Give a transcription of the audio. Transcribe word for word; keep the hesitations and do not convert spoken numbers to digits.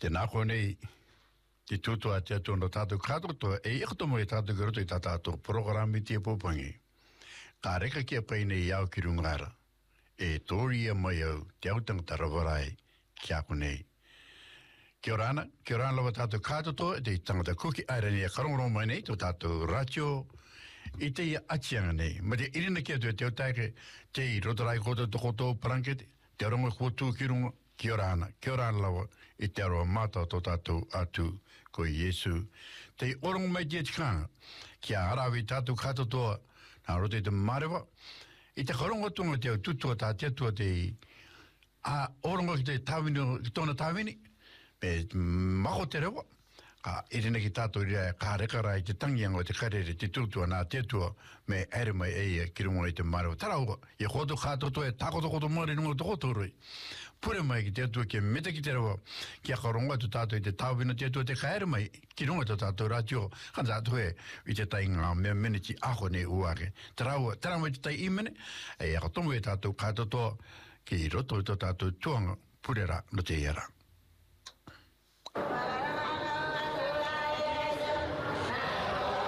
Te nako nei, te tutua te atu no tātou kātoto, e ikoto mo e tātou garoto i tātou programi te popangi. Ka reka kia pai nei iau ki rungara, e tōri e mai au te autanga tarawarai ki ako nei. Kia orana, kia orana lawa tātou kātoto, e te tangata kuki airani e karongoro mai nei, tō tātou ratio, i te ia atianga nei. Ma te irina kia tu e te utaike, te i rotorai koto toko tō parankete, te aronga koto ki runga, kia orana, kia orana lawa, i te aroa mata tō tātou atu ko Iesu. Te orongo mai te tikanga, kia arawi tātou katotoa, nā rote te marewa, i te karonga tunga te au tutua tā te atua te i, a orongo ki te tāwini, ki tōna tāwini, me mako te rewa, ka irina ki tātou rea ka rekara i te tangianga o te karere, te tutua nā te atua, me ere mai eia ki runga i te marewa. Tara ua, i koto katotoa e tākoto koto mare runga toko tōroi. Pure mai ki te atua ki meta ki te rewa, ki a karonga tu tātou i te tāwina te atua te ka ere mai, ki runga tu tātou ratio, kan tātou e, i te tai ngā mea mene ti aho ne uake. Tara ua, tara mai te tai imene, e a katomu e tātou katotoa, ki roto i tō tātou tuanga, purera no te iara.